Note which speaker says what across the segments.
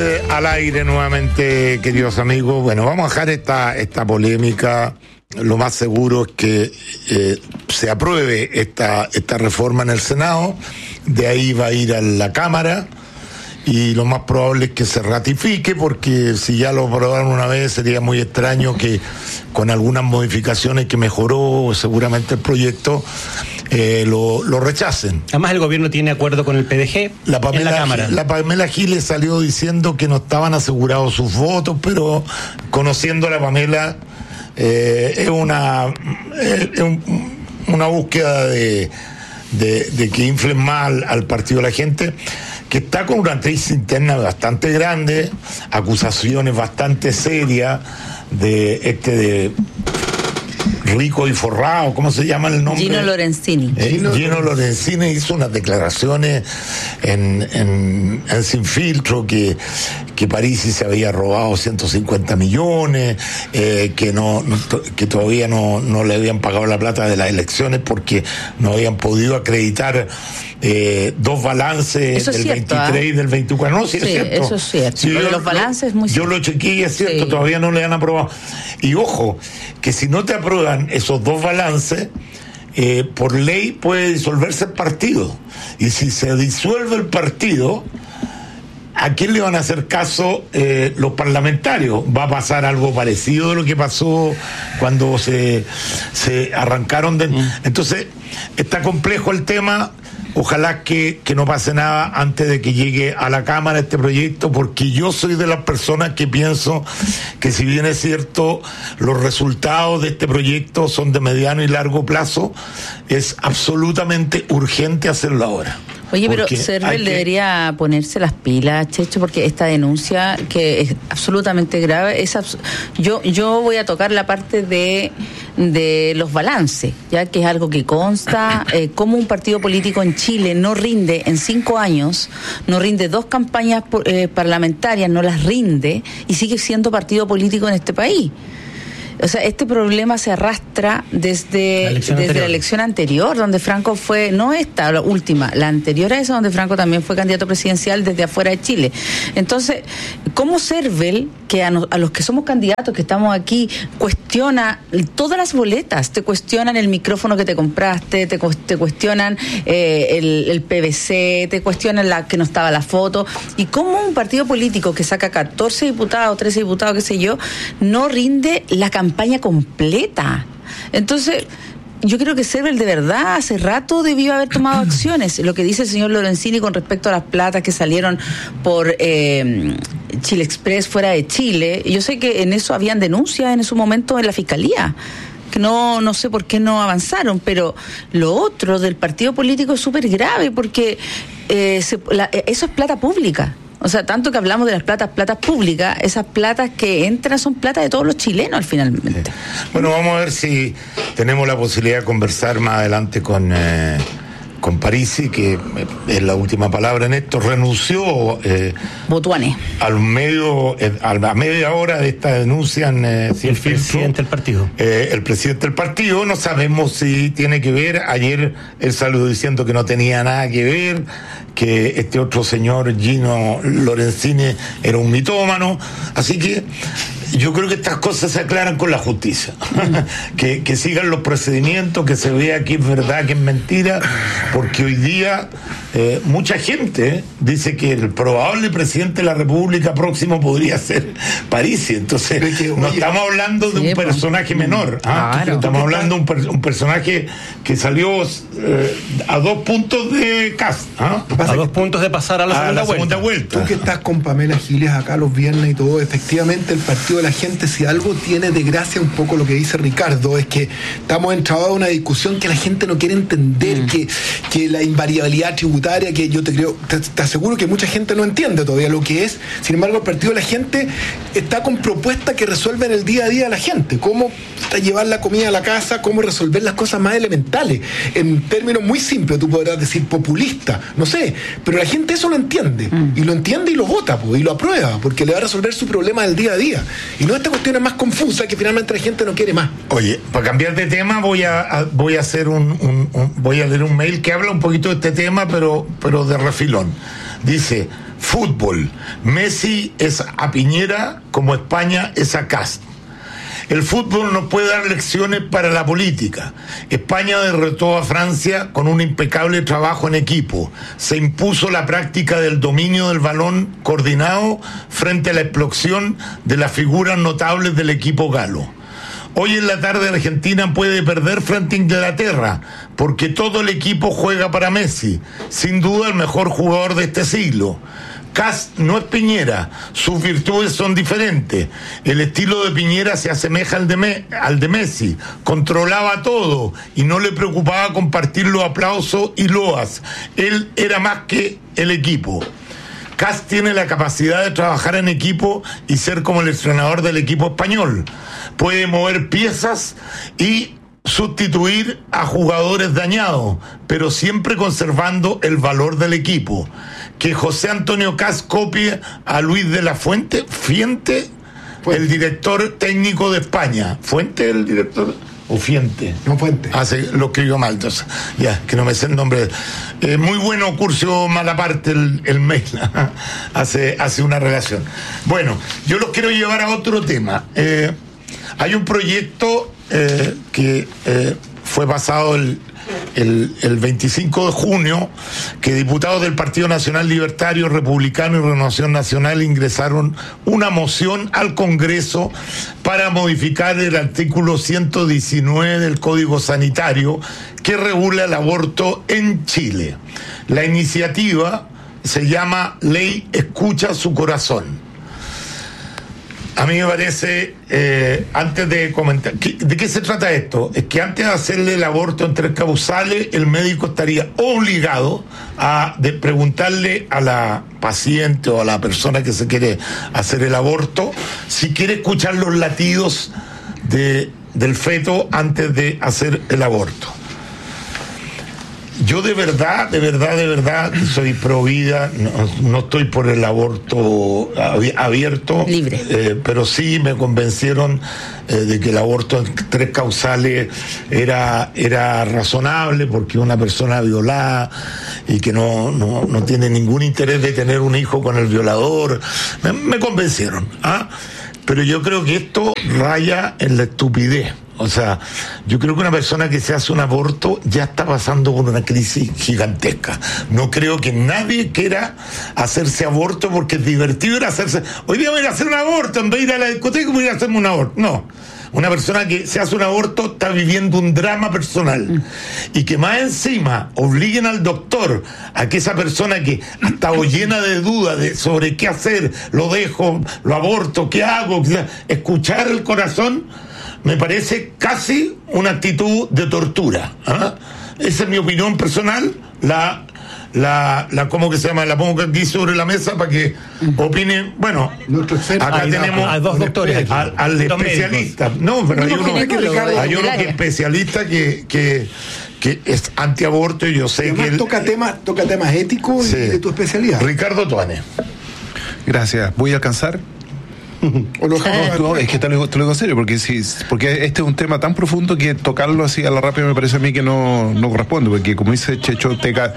Speaker 1: Al aire nuevamente, queridos amigos. Bueno, vamos a dejar esta polémica. Lo más seguro es que se apruebe esta reforma en el Senado. De ahí va a ir a la Cámara. Y lo más probable es que se ratifique, porque si ya lo aprobaron una vez, sería muy extraño que con algunas modificaciones que mejoró seguramente el proyecto, lo rechacen.
Speaker 2: Además, el gobierno tiene acuerdo con el PDG en la Cámara.
Speaker 1: La Pamela Giles salió diciendo que no estaban asegurados sus votos, pero conociendo a la Pamela, es una búsqueda de que inflen más al partido de la gente, que está con una crisis interna bastante grande, acusaciones bastante serias de rico y forrado, ¿cómo se llama el nombre?
Speaker 3: Gino Lorenzini.
Speaker 1: Gino Lorenzini hizo unas declaraciones en Sin Filtro que Parisi se había robado 150 millones, que todavía no le habían pagado la plata de las elecciones porque no habían podido acreditar dos balances
Speaker 3: eso
Speaker 1: del
Speaker 3: cierto,
Speaker 1: 23 y del 24. No, sí, es cierto.
Speaker 3: Eso es cierto.
Speaker 1: Sí,
Speaker 3: los balances es muy cierto.
Speaker 1: Yo lo chequeé y es cierto,
Speaker 3: sí.
Speaker 1: Todavía no le han aprobado. Y ojo, que si no te aprueban esos dos balances, por ley puede disolverse el partido. Y si se disuelve el partido, ¿a quién le van a hacer caso los parlamentarios? Va a pasar algo parecido a lo que pasó cuando se arrancaron de... Entonces, está complejo el tema. Ojalá que no pase nada antes de que llegue a la Cámara este proyecto, porque yo soy de las personas que pienso que, si bien es cierto, los resultados de este proyecto son de mediano y largo plazo, es absolutamente urgente hacerlo ahora.
Speaker 3: Oye, pero Cervel debería ponerse las pilas, Checho, porque esta denuncia, que es absolutamente grave, yo voy a tocar la parte de los balances, ya que es algo que consta, cómo un partido político en Chile no rinde en 5 años, no rinde 2 campañas parlamentarias, no las rinde, y sigue siendo partido político en este país. O sea, este problema se arrastra desde la elección anterior, donde Franco fue, no esta, la última, la anterior a esa, donde Franco también fue candidato presidencial desde afuera de Chile. Entonces, ¿cómo Cervel, que a los que somos candidatos, que estamos aquí, cuestiona todas las boletas? Te cuestionan el micrófono que te compraste, te cuestionan el PVC, te cuestionan que no estaba la foto. ¿Y cómo un partido político que saca 14 diputados, 13 diputados, qué sé yo, no rinde la campaña completa? Entonces, yo creo que Cervel de verdad hace rato debió haber tomado acciones. Lo que dice el señor Lorenzini con respecto a las platas que salieron por Chile Express fuera de Chile, yo sé que en eso habían denuncias en su momento en la Fiscalía, que no sé por qué no avanzaron, pero lo otro del partido político es súper grave, porque eso es plata pública. O sea, tanto que hablamos de las platas públicas, esas platas que entran son plata de todos los chilenos finalmente.
Speaker 1: Bueno, vamos a ver si tenemos la posibilidad de conversar más adelante con Parisi, que es la última palabra en esto. Renunció
Speaker 3: Botuane
Speaker 1: a media hora de esta denuncia en
Speaker 2: el presidente del partido.
Speaker 1: El presidente del partido, no sabemos si tiene que ver. Ayer él salió diciendo que no tenía nada que ver, que este otro señor Gino Lorenzini era un mitómano. Así que yo creo que estas cosas se aclaran con la justicia. que sigan los procedimientos, que se vea que es verdad, que es mentira, porque hoy día mucha gente dice que el probable presidente de la República próximo podría ser Parisi. Entonces, no estamos hablando de un personaje menor. Claro. Estamos hablando de un personaje que salió a 2 puntos de casa.
Speaker 2: A 2 puntos de pasar a la segunda vuelta.
Speaker 4: Tú que estás con Pamela Giles acá los viernes y todo, efectivamente el partido de la gente, si algo tiene de gracia un poco lo que dice Ricardo, es que estamos entrados a una discusión que la gente no quiere entender, que la invariabilidad tributaria, que yo te aseguro que mucha gente no entiende todavía lo que es. Sin embargo, el partido de la gente está con propuestas que resuelven el día a día de la gente, cómo llevar la comida a la casa, cómo resolver las cosas más elementales, en términos muy simples. Tú podrás decir populista, no sé, pero la gente eso lo entiende, y lo entiende y lo vota, y lo aprueba, porque le va a resolver su problema del día a día. Y no esta cuestión es más confusa, que finalmente la gente no quiere más.
Speaker 1: Oye, para cambiar de tema, voy a hacer voy a leer un mail que habla un poquito de este tema, pero de refilón. Dice: Fútbol. Messi es a Piñera como España es a Kast. El fútbol nos puede dar lecciones para la política. España derrotó a Francia con un impecable trabajo en equipo. Se impuso la práctica del dominio del balón coordinado frente a la explosión de las figuras notables del equipo galo. Hoy en la tarde Argentina puede perder frente a Inglaterra porque todo el equipo juega para Messi, sin duda el mejor jugador de este siglo. Kast no es Piñera, sus virtudes son diferentes. El estilo de Piñera se asemeja al de Messi, controlaba todo y no le preocupaba compartir los aplausos y loas. Él era más que el equipo. Kast tiene la capacidad de trabajar en equipo y ser como el entrenador del equipo español. Puede mover piezas y sustituir a jugadores dañados, pero siempre conservando el valor del equipo. Que José Antonio Kast copie a Luis de la Fuente, el director técnico de España. ¿Fuente el director? ¿O Fiente?
Speaker 4: No, Fuente.
Speaker 1: Lo escribió mal, entonces. Ya, que no me sé el nombre. Muy bueno, Curcio Malaparte, el mail. hace una relación. Bueno, yo los quiero llevar a otro tema. Hay un proyecto que fue pasado el 25 de junio, que diputados del Partido Nacional Libertario, Republicano y Renovación Nacional ingresaron una moción al Congreso para modificar el artículo 119 del Código Sanitario que regula el aborto en Chile. La iniciativa se llama Ley Escucha su Corazón. A mí me parece, antes de comentar, ¿de qué se trata esto? Es que antes de hacerle el aborto en 3 causales, el médico estaría obligado a preguntarle a la paciente o a la persona que se quiere hacer el aborto si quiere escuchar los latidos del feto antes de hacer el aborto. Yo de verdad soy pro vida, no estoy por el aborto abierto,
Speaker 3: libre,
Speaker 1: pero sí me convencieron de que el aborto en 3 causales era razonable, porque una persona violada y que no tiene ningún interés de tener un hijo con el violador, me convencieron, pero yo creo que esto raya en la estupidez. O sea, yo creo que una persona que se hace un aborto ya está pasando por una crisis gigantesca. No creo que nadie quiera hacerse aborto porque es divertido ir a hacerse. Hoy día voy a ir a hacer un aborto, en vez de ir a la discoteca voy a ir a hacerme un aborto. No. Una persona que se hace un aborto está viviendo un drama personal. Y que más encima obliguen al doctor a que esa persona que ha estado llena de dudas sobre qué hacer, lo dejo, lo aborto, qué hago, escuchar el corazón, me parece casi una actitud de tortura. Esa es mi opinión personal. ¿Cómo que se llama? La pongo aquí sobre la mesa para que opinen. Bueno, acá tenemos
Speaker 2: a 2 doctores
Speaker 1: al especialista. No, pero hay uno que es especialista que es antiaborto, y yo sé que
Speaker 4: toca temas éticos de tu especialidad.
Speaker 1: Ricardo Tuane.
Speaker 5: Gracias. ¿Voy a alcanzar? No, es que te lo digo en serio, porque este es un tema tan profundo que tocarlo así a la rápida me parece a mí que no corresponde, porque como dice Checho,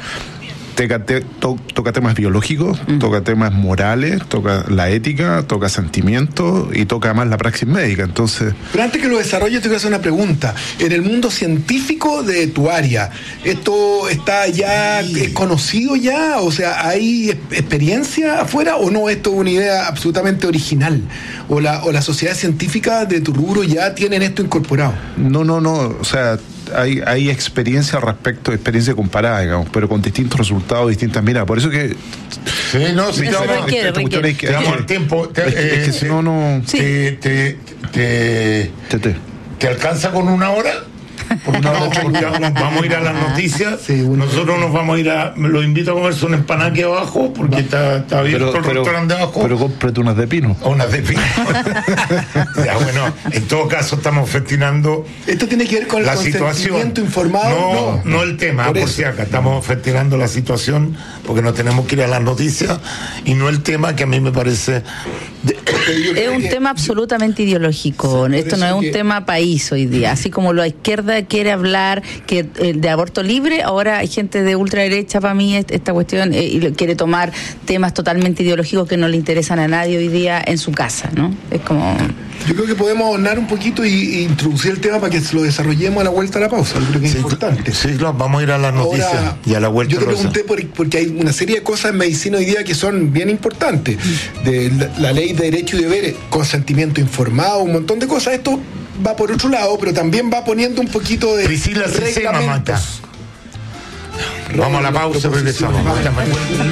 Speaker 5: toca temas biológicos, toca temas morales, toca la ética, toca sentimientos y toca además la praxis médica. Entonces,
Speaker 4: pero antes que lo desarrolle te voy a hacer una pregunta. En el mundo científico de tu área, ¿esto está ya conocido ya? O sea, ¿hay experiencia afuera o no? ¿Esto es una idea absolutamente original? ¿O la sociedad científica de tu rubro ya tienen esto incorporado?
Speaker 5: No, o sea, hay experiencia al respecto, experiencia comparada, digamos, pero con distintos resultados, distintas miradas. Por eso que
Speaker 3: requiere.
Speaker 1: Te damos el tiempo.
Speaker 5: Es que si no.
Speaker 1: Sí. ¿Te alcanza con 1 hora? Porque vamos a ir a las noticias. Sí, nosotros nos vamos a ir los invito a comerse una empanada aquí abajo, porque está abierto el restaurante de abajo.
Speaker 5: Pero cómprate unas de pino.
Speaker 1: O unas de pino. Ya, bueno, en todo caso estamos festinando.
Speaker 4: Esto tiene que ver con
Speaker 1: la
Speaker 4: el
Speaker 1: consentimiento
Speaker 4: informado.
Speaker 1: No el tema, por si acá estamos festinando la situación, porque no tenemos que ir a las noticias, y no el tema, que a mí me parece
Speaker 3: es un tema absolutamente ideológico. Esto no es un tema país hoy día, así como la izquierda quiere hablar que de aborto libre. Ahora hay gente de ultraderecha, para mí, esta cuestión, y quiere tomar temas totalmente ideológicos que no le interesan a nadie hoy día en su casa, ¿no? Es como...
Speaker 4: Yo creo que podemos ahondar un poquito y introducir el tema para que lo desarrollemos a la vuelta a la pausa. Yo creo que es importante.
Speaker 1: Sí, claro, vamos a ir a las noticias. Ahora, y a la vuelta.
Speaker 4: Yo te pregunté porque hay una serie de cosas en medicina hoy día que son bien importantes. De la ley de derechos y deberes, consentimiento informado, un montón de cosas. Esto va por otro lado, pero también va poniendo un poquito de
Speaker 1: Priscila reglamentos. Vamos a la pausa, regresamos.